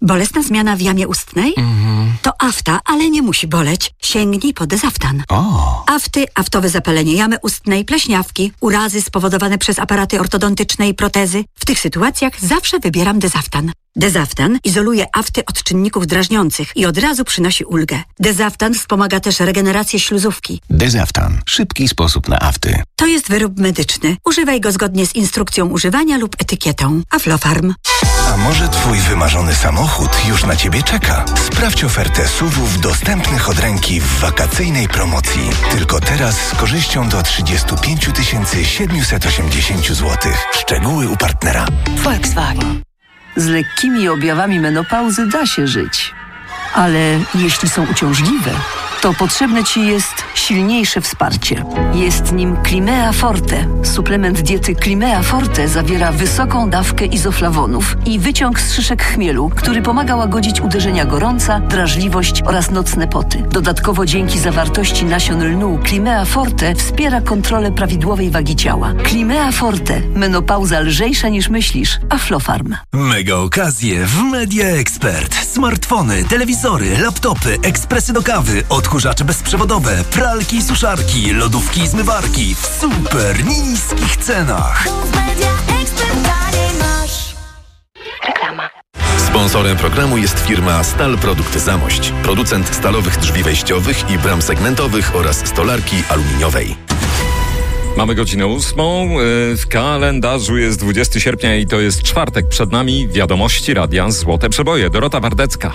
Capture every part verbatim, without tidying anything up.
Bolesna zmiana w jamie ustnej? Mhm. To afta, ale nie musi boleć. Sięgnij po Dezaftan. O. Afty, aftowe zapalenie jamy ustnej, pleśniawki, urazy spowodowane przez aparaty ortodontyczne i protezy. W tych sytuacjach zawsze wybieram Dezaftan. Dezaftan izoluje afty od czynników drażniących i od razu przynosi ulgę. Dezaftan wspomaga też regenerację śluzówki. Dezaftan. Szybki sposób na afty. To jest wyrób medyczny. Używaj go zgodnie z instrukcją używania lub etykietą. Aflofarm. A może twój wymarzony samochód już na ciebie czeka? Sprawdź ofertę S U V-ów dostępnych od ręki w wakacyjnej promocji. Tylko teraz z korzyścią do trzydzieści pięć tysięcy siedemset osiemdziesiąt złotych. Szczegóły u partnera. Volkswagen. Z lekkimi objawami menopauzy da się żyć. Ale jeśli są uciążliwe, to potrzebne Ci jest silniejsze wsparcie. Jest nim Climea Forte. Suplement diety Climea Forte zawiera wysoką dawkę izoflawonów i wyciąg z szyszek chmielu, który pomaga łagodzić uderzenia gorąca, drażliwość oraz nocne poty. Dodatkowo dzięki zawartości nasion lnu Climea Forte wspiera kontrolę prawidłowej wagi ciała. Climea Forte. Menopauza lżejsza niż myślisz. Aflofarm. Mega okazje w Media Expert. Smartfony, telewizory, laptopy, ekspresy do kawy, odkurzacze bezprzewodowe, pralki i suszarki, lodówki i zmywarki w super niskich cenach. Reklama. Sponsorem programu jest firma Stal Produkt Zamość. Producent stalowych drzwi wejściowych i bram segmentowych oraz stolarki aluminiowej. Mamy godzinę ósmą, w kalendarzu jest dwudziestego sierpnia i to jest czwartek. Przed nami wiadomości radia Złote Przeboje. Dorota Wardecka.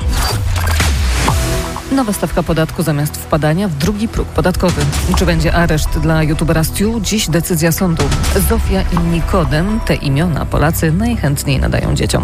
Nowa stawka podatku zamiast wpadania w drugi próg podatkowy. Czy będzie areszt dla youtubera Stu? Dziś decyzja sądu. Zofia i Nikodem, te imiona Polacy najchętniej nadają dzieciom.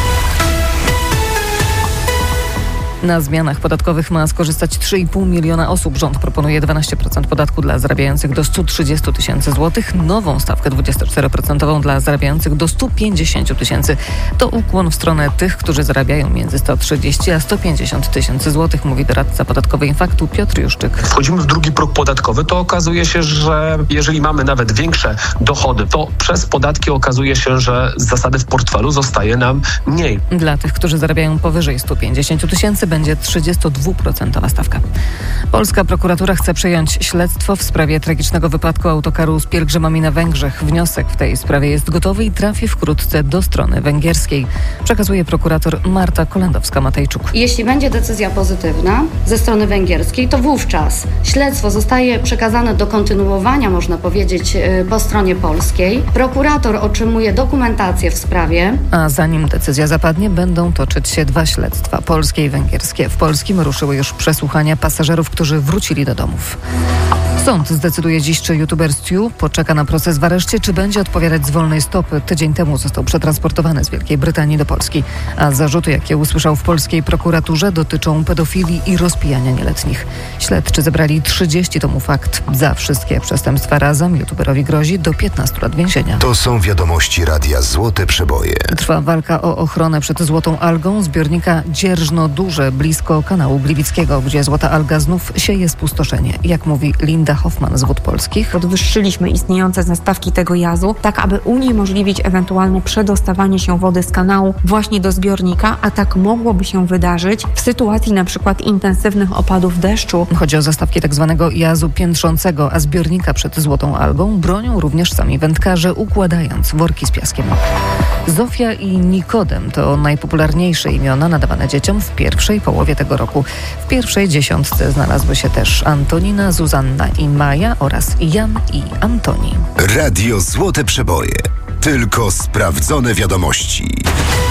Na zmianach podatkowych ma skorzystać trzy i pół miliona osób. Rząd proponuje dwanaście procent podatku dla zarabiających do stu trzydziestu tysięcy złotych, nową stawkę dwudziestoczteroprocentową dla zarabiających do stu pięćdziesięciu tysięcy. To ukłon w stronę tych, którzy zarabiają między sto trzydzieści a sto pięćdziesiąt tysięcy złotych, mówi doradca podatkowy Infaktu Piotr Juszczyk. Wchodzimy w drugi próg podatkowy, to okazuje się, że jeżeli mamy nawet większe dochody, to przez podatki okazuje się, że z zasady w portfelu zostaje nam mniej. Dla tych, którzy zarabiają powyżej stu pięćdziesięciu tysięcy, będzie trzydziestodwuprocentowa stawka. Polska prokuratura chce przejąć śledztwo w sprawie tragicznego wypadku autokaru z pielgrzymami na Węgrzech. Wniosek w tej sprawie jest gotowy i trafi wkrótce do strony węgierskiej. Przekazuje prokurator Marta Kolendowska-Matejczuk. Jeśli będzie decyzja pozytywna ze strony węgierskiej, to wówczas śledztwo zostaje przekazane do kontynuowania, można powiedzieć, po stronie polskiej. Prokurator otrzymuje dokumentację w sprawie. A zanim decyzja zapadnie, będą toczyć się dwa śledztwa, polskie i węgierskie. W polskim ruszyły już przesłuchania pasażerów, którzy wrócili do domów. Sąd zdecyduje dziś, czy youtuber Stu poczeka na proces w areszcie, czy będzie odpowiadać z wolnej stopy. Tydzień temu został przetransportowany z Wielkiej Brytanii do Polski, a zarzuty, jakie usłyszał w polskiej prokuraturze, dotyczą pedofilii i rozpijania nieletnich. Śledczy zebrali trzydzieści tomów akt. Za wszystkie przestępstwa razem youtuberowi grozi do piętnastu lat więzienia. To są wiadomości radia Złote Przeboje. Trwa walka o ochronę przed złotą algą zbiornika Dzierżno-Duże blisko kanału Gliwickiego, gdzie złota alga znów sieje spustoszenie. Jak mówi Linda Hoffman z Wód Polskich. Podwyższyliśmy istniejące zastawki tego jazu, tak aby uniemożliwić ewentualne przedostawanie się wody z kanału właśnie do zbiornika, a tak mogłoby się wydarzyć w sytuacji na przykład intensywnych opadów deszczu. Chodzi o zastawki tak zwanego jazu piętrzącego, a zbiornika przed złotą algą bronią również sami wędkarze, układając worki z piaskiem. Zofia i Nikodem to najpopularniejsze imiona nadawane dzieciom w pierwszej połowie tego roku. W pierwszej dziesiątce znalazły się też Antonina, Zuzanna i Maja oraz Jan i Antoni. Radio Złote Przeboje. Tylko sprawdzone wiadomości.